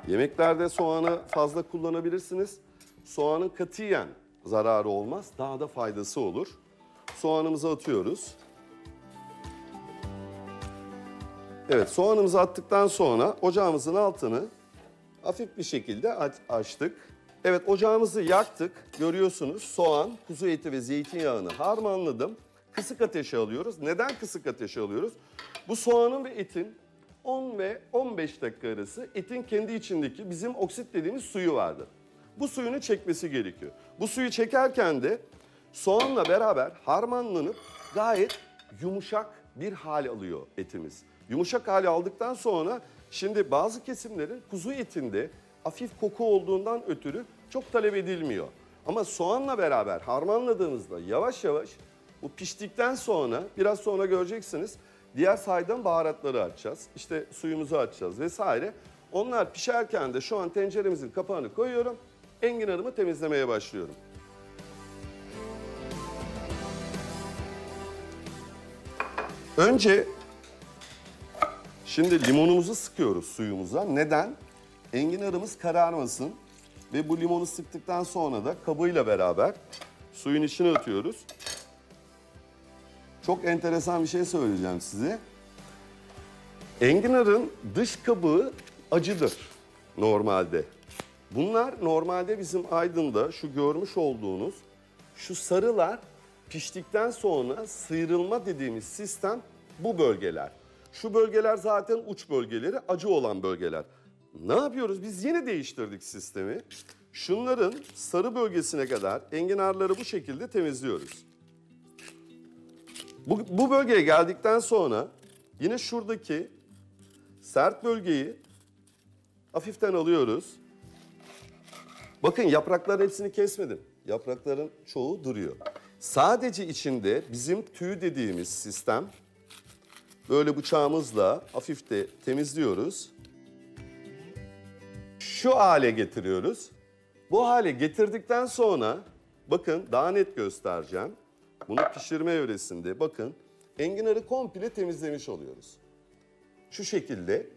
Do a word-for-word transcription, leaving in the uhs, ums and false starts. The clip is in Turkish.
Yemeklerde soğanı fazla kullanabilirsiniz. Soğanın katiyen zararı olmaz, daha da faydası olur. Soğanımızı atıyoruz. Evet, soğanımızı attıktan sonra ocağımızın altını hafif bir şekilde açtık. Evet, ocağımızı yaktık. Görüyorsunuz soğan, kuzu eti ve zeytinyağını harmanladım. Kısık ateşe alıyoruz. Neden kısık ateşe alıyoruz? Bu soğanın ve etin on ve on beş dakika arası etin kendi içindeki bizim oksit dediğimiz suyu vardır. Bu suyunu çekmesi gerekiyor. Bu suyu çekerken de soğanla beraber harmanlanıp gayet yumuşak bir hal alıyor etimiz. Yumuşak hali aldıktan sonra şimdi bazı kesimlerin kuzu etinde hafif koku olduğundan ötürü çok talep edilmiyor. Ama soğanla beraber harmanladığımızda yavaş yavaş bu piştikten sonra biraz sonra göreceksiniz diğer saydığım baharatları açacağız. İşte suyumuzu açacağız vesaire. Onlar pişerken de şu an tenceremizin kapağını koyuyorum. Enginarımı temizlemeye başlıyorum. Önce şimdi limonumuzu sıkıyoruz suyumuza. Neden? Enginarımız kararmasın ve bu limonu sıktıktan sonra da kabıyla beraber suyun içine atıyoruz. Çok enteresan bir şey söyleyeceğim size. Enginarın dış kabuğu acıdır normalde. Bunlar normalde bizim Aydın'da şu görmüş olduğunuz şu sarılar piştikten sonra sıyrılma dediğimiz sistem bu bölgeler. Şu bölgeler zaten uç bölgeleri, acı olan bölgeler. Ne yapıyoruz? Biz yine değiştirdik sistemi. Şunların sarı bölgesine kadar enginarları bu şekilde temizliyoruz. Bu, bu bölgeye geldikten sonra yine şuradaki sert bölgeyi hafiften alıyoruz. Bakın yaprakların hepsini kesmedim. Yaprakların çoğu duruyor. Sadece içinde bizim tüy dediğimiz sistem böyle bıçağımızla hafif de temizliyoruz. Şu hale getiriyoruz. Bu hale getirdikten sonra bakın daha net göstereceğim. Bunu pişirme evresinde bakın enginarı komple temizlemiş oluyoruz. Şu şekilde